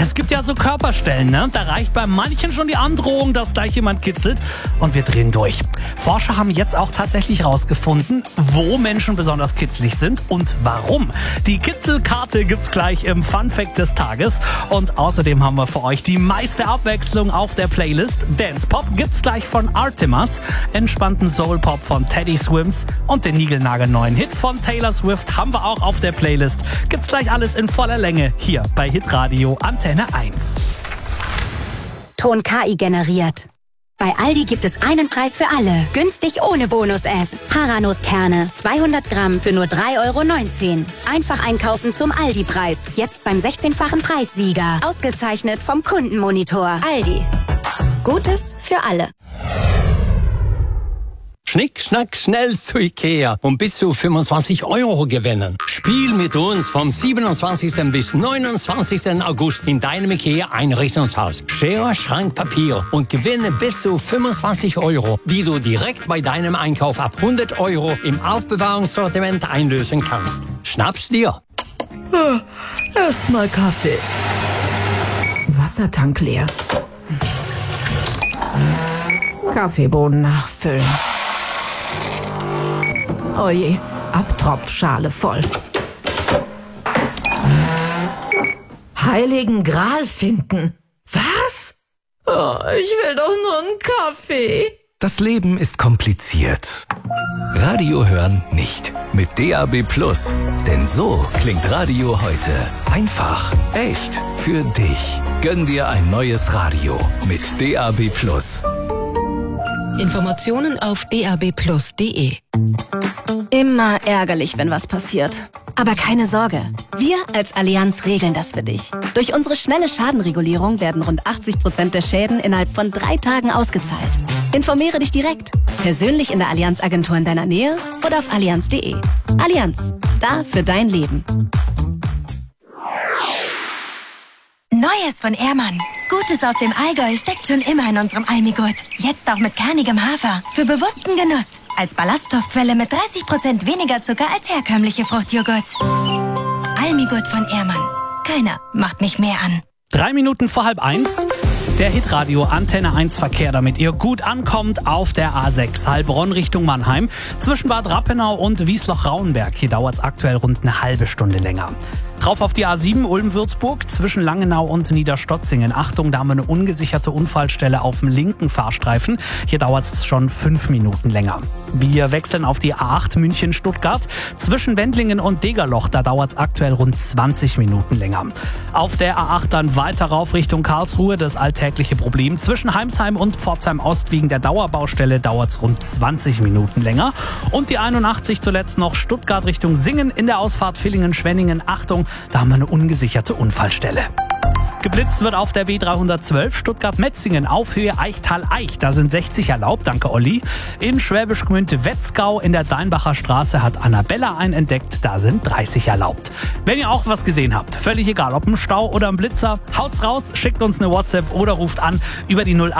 Es gibt ja so Körperstellen, ne? Da reicht bei manchen schon die Androhung, dass gleich jemand kitzelt und wir drehen durch. Forscher haben jetzt auch tatsächlich rausgefunden, wo Menschen besonders kitzlig sind und warum. Die Kitzelkarte gibt's gleich im Funfact des Tages und außerdem haben wir für euch die meiste Abwechslung auf der Playlist. Dance Pop gibt's gleich von Artemas, entspannten Soul Pop von Teddy Swims und den niegelnagelneuen Hit von Taylor Swift haben wir auch auf der Playlist. Gibt's gleich alles in voller Länge hier bei Hitradio Antenne 1. Ton KI generiert. Bei Aldi gibt es einen Preis für alle. Günstig ohne Bonus-App. Haranuskerne, 200 Gramm für nur 3,19 €. Einfach einkaufen zum Aldi-Preis. Jetzt beim 16-fachen Preissieger. Ausgezeichnet vom Kundenmonitor. Aldi. Gutes für alle. Schnick, schnack, schnell zu Ikea und bis zu 25 € gewinnen. Spiel mit uns vom 27. bis 29. August in deinem Ikea-Einrichtungshaus. Schere, Schrank, Papier und gewinne bis zu 25 €, die du direkt bei deinem Einkauf ab 100 € im Aufbewahrungssortiment einlösen kannst. Schnapp's dir! Erstmal Kaffee. Wassertank leer. Kaffeebohnen nachfüllen. Oh je, Abtropfschale voll. Heiligen Gral finden. Was? Oh, ich will doch nur einen Kaffee. Das Leben ist kompliziert. Radio hören nicht. Mit DAB+. Denn so klingt Radio heute. Einfach, echt, für dich. Gönn dir ein neues Radio mit DAB+. Informationen auf dabplus.de. Immer ärgerlich, wenn was passiert. Aber keine Sorge, wir als Allianz regeln das für dich. Durch unsere schnelle Schadenregulierung werden rund 80% der Schäden innerhalb von 3 Tagen ausgezahlt. Informiere dich direkt, persönlich in der Allianz-Agentur in deiner Nähe oder auf allianz.de. Allianz, da für dein Leben. Neues von Ehrmann. Gutes aus dem Allgäu steckt schon immer in unserem Almigurt. Jetzt auch mit kernigem Hafer. Für bewussten Genuss. Als Ballaststoffquelle mit 30% weniger Zucker als herkömmliche Fruchtjoghurts. Almigurt von Ehrmann. Keiner macht mich mehr an. 3 Minuten vor 12:30. Der Hitradio Antenne 1 Verkehr, damit ihr gut ankommt auf der A6 Heilbronn Richtung Mannheim. Zwischen Bad Rappenau und Wiesloch-Rauenberg. Hier dauert es aktuell rund eine halbe Stunde länger. Rauf auf die A7 Ulm-Würzburg zwischen Langenau und Niederstotzingen. Achtung, da haben wir eine ungesicherte Unfallstelle auf dem linken Fahrstreifen. Hier dauert es schon 5 Minuten länger. Wir wechseln auf die A8 München-Stuttgart. Zwischen Wendlingen und Degerloch, da dauert es aktuell rund 20 Minuten länger. Auf der A8 dann weiter rauf Richtung Karlsruhe. Das alltägliche Problem. Zwischen Heimsheim und Pforzheim-Ost wegen der Dauerbaustelle dauert es rund 20 Minuten länger. Und die 81 zuletzt noch Stuttgart Richtung Singen in der Ausfahrt Villingen-Schwenningen. Achtung, da haben wir eine ungesicherte Unfallstelle. Geblitzt wird auf der W312 Stuttgart-Metzingen auf Höhe Eichtal-Eich. Da sind 60 erlaubt, danke Olli. In Schwäbisch Gmünd Wetzgau in der Deinbacher Straße hat Annabella einen entdeckt. Da sind 30 erlaubt. Wenn ihr auch was gesehen habt, völlig egal ob im Stau oder im Blitzer, haut's raus, schickt uns eine WhatsApp oder ruft an über die 08